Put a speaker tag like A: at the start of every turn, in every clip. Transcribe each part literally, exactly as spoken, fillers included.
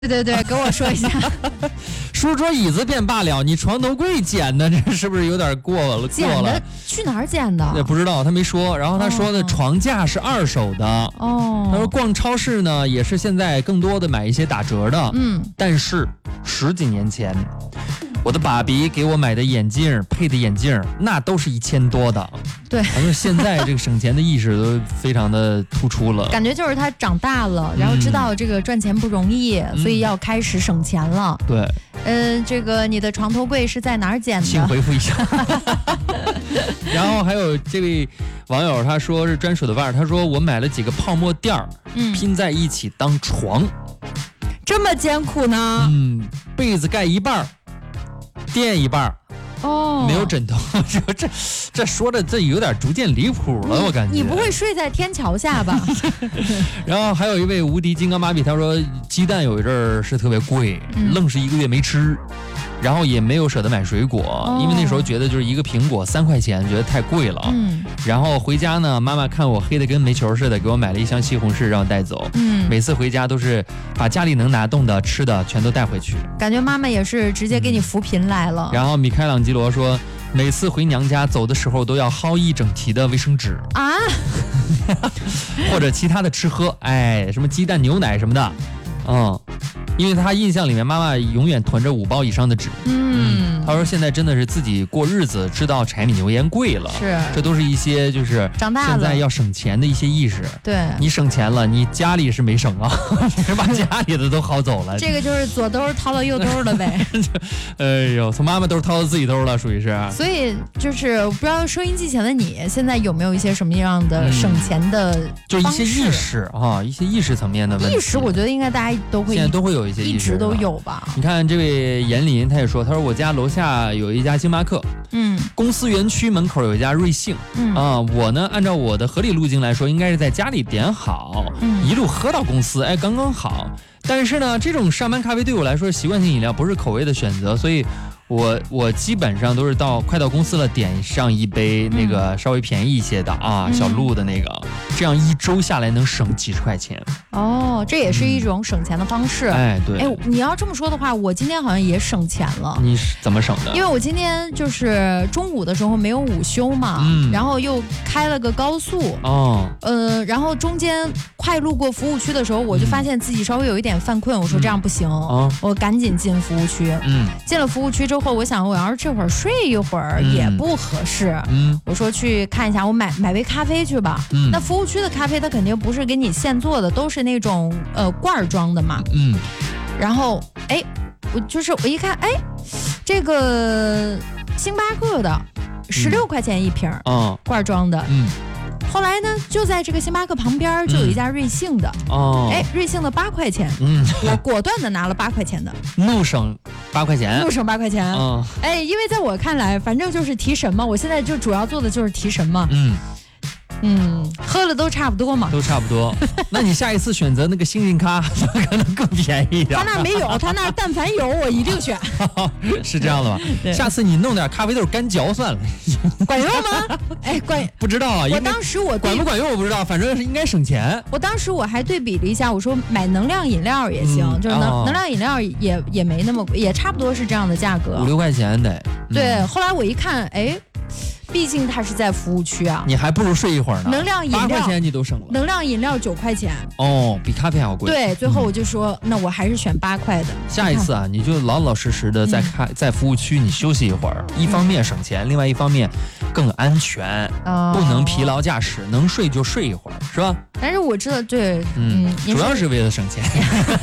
A: 对对对，给我说一下。
B: 书桌椅子变罢了，你床头柜捡的，这是不是有点过了？
A: 捡的去哪儿捡的？
B: 也不知道，他没说。然后他说的、哦、床架是二手的。哦。他说逛超市呢，也是现在更多的买一些打折的。嗯。但是十几年前，我的爸比给我买的眼镜，配的眼镜，那都是一千多的。
A: 对。
B: 他说现在这个省钱的意识都非常的突出了。
A: 感觉就是他长大了，然后知道这个赚钱不容易，嗯、所以要开始省钱了。
B: 对。
A: 嗯、呃，这个你的床头柜是在哪儿捡的？
B: 请回复一下。然后还有这位网友，他说是专属的腕儿，他说我买了几个泡沫垫儿，嗯，拼在一起当床，
A: 这么艰苦呢？
B: 嗯，被子盖一半，垫一半。哦，没有枕头，这这这说的这有点逐渐离谱了，我感觉。
A: 你不会睡在天桥下吧？
B: 然后还有一位无敌金刚芭比，他说鸡蛋有一阵儿是特别贵，嗯、愣是一个月没吃，然后也没有舍得买水果，哦、因为那时候觉得就是一个苹果三块钱，觉得太贵了。嗯。然后回家呢，妈妈看我黑的跟煤球似的，给我买了一箱西红柿让我带走。嗯。每次回家都是把家里能拿动的吃的全都带回去。
A: 感觉妈妈也是直接给你扶贫来了。
B: 嗯、然后米开朗基罗说，每次回娘家走的时候都要薅一整提的卫生纸啊，或者其他的吃喝，哎，什么鸡蛋、牛奶什么的，嗯。因为他印象里面妈妈永远囤着五包以上的纸。嗯，他说现在真的是自己过日子，知道柴米油盐贵了，
A: 是，
B: 这都是一些就是
A: 长大了
B: 现在要省钱的一些意识。
A: 对，
B: 你省钱了，你家里是没省啊，你是把家里的都薅走了。
A: 这个就是左兜掏到右兜了呗。
B: 哎呦，从妈妈兜掏到自己兜了，属于是。
A: 所以就是不知道收音机前的你现在有没有一些什么样的省钱的方式、嗯，
B: 就是一些意识啊，一些意识层面的问题。
A: 意识，我觉得应该大家都会，
B: 现在都会有一些意识，
A: 一直都有吧。
B: 你看这位严林，他也说，他说我家楼下有一家星巴克，嗯，公司园区门口有一家瑞幸，嗯啊，我呢按照我的合理路径来说，应该是在家里点好，嗯，一路喝到公司，哎，刚刚好。但是呢，这种上班咖啡对我来说习惯性饮料，不是口味的选择，所以我我基本上都是到快到公司了，点上一杯那个稍微便宜一些的啊，嗯、小鹿的那个，这样一周下来能省几十块钱。
A: 哦，这也是一种省钱的方式。
B: 嗯、哎，对。
A: 哎，你要这么说的话，我今天好像也省钱了。
B: 你是怎么省的？
A: 因为我今天就是中午的时候没有午休嘛，嗯、然后又开了个高速。哦。呃，然后中间快路过服务区的时候，我就发现自己稍微有一点犯困，我说这样不行，嗯、我赶紧进服务区。嗯。进了服务区之后，我想我要是这会儿睡一会儿也不合适。嗯。我说去看一下，我买买杯咖啡去吧。嗯。那服务区的咖啡它肯定不是给你现做的，都是那种呃罐装的嘛。嗯。然后哎，我就是我一看，哎，这个星巴克的十六块钱一瓶，嗯，罐装的。嗯。后来呢，就在这个星巴克旁边就有一家瑞幸的，哦、嗯，哎，瑞幸的八块钱，嗯，我果断的拿了八块钱的，
B: 怒省八块钱，
A: 怒省八块钱，嗯，哎，因为在我看来，反正就是提神嘛，我现在就主要做的就是提神嘛，嗯。嗯，喝了都差不多嘛，
B: 都差不多。那你下一次选择那个星星咖，可能更便宜一点。
A: 他那没有，他那但凡有，我一定选。
B: 是这样的吧？下次你弄点咖啡豆干嚼算了，
A: 管用吗？哎，管
B: 不知道啊。
A: 我当时我
B: 管不管用我不知道，反正是应该省钱。
A: 我当时我还对比了一下，我说买能量饮料也行，嗯、就是能、哦、能量饮料也也没那么贵，也差不多是这样的价格，
B: 五六块钱得。
A: 嗯、对，后来我一看，哎。毕竟它是在服务区啊，
B: 你还不如睡一会儿呢。
A: 能量饮料
B: 八块钱你都省了，
A: 能量饮料九块钱
B: 哦，比咖啡还要贵。
A: 对，最后我就说，嗯、那我还是选八块的。
B: 下一次啊，你就老老实实的在开、嗯、在服务区你休息一会儿，一方面省钱，嗯、另外一方面更安全，哦、不能疲劳驾驶，能睡就睡一会儿，是吧？
A: 但是我知道，对，
B: 嗯，主要是为了省钱，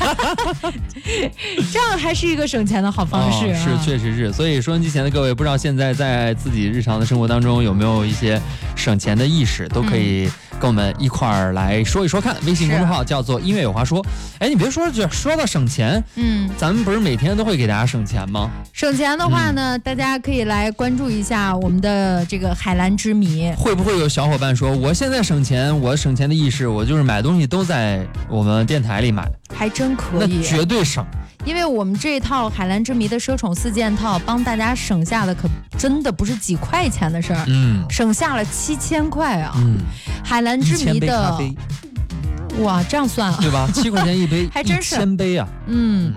A: 这样还是一个省钱的好方式、啊
B: 哦。是，确实是。所以收音机前的各位，不知道现在在自己日常的生活当中有没有一些省钱的意识，都可以跟我们一块儿来说一说看。微信公众号叫做音乐有话说。哎，你别说，就说到省钱，嗯，咱们不是每天都会给大家省钱吗？
A: 省钱的话呢，嗯、大家可以来关注一下我们的这个海蓝之谜。
B: 会不会有小伙伴说，我现在省钱，我省钱的意识，我就是买东西都在我们电台里买，
A: 还真可以，
B: 那绝对省。
A: 因为我们这套海蓝之谜的奢宠四件套，帮大家省下的可真的不是几块钱的事儿，嗯，省下了七千块啊！嗯，海蓝之谜的哇，这样算啊？
B: 对吧？七块钱一杯，
A: 还真是
B: 一千杯啊。
A: 嗯。